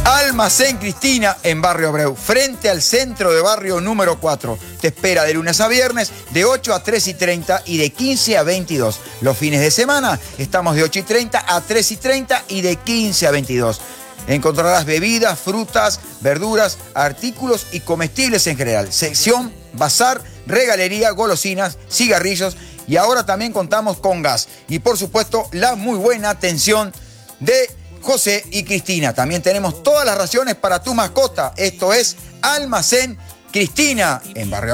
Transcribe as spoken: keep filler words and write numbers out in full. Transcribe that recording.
Almacén Cristina en Barrio Abreu, frente al centro de barrio número cuatro. Te espera de lunes a viernes de ocho a tres y treinta y de quince a veintidós. Los fines de semana estamos de ocho y treinta a tres y treinta y de quince a veintidós. Encontrarás bebidas, frutas, verduras, artículos y comestibles en general. Sección, bazar, regalería, golosinas, cigarrillos y ahora también contamos con gas. Y por supuesto la muy buena atención de José y Cristina. También tenemos todas las raciones para tu mascota. Esto es Almacén Cristina en Barrio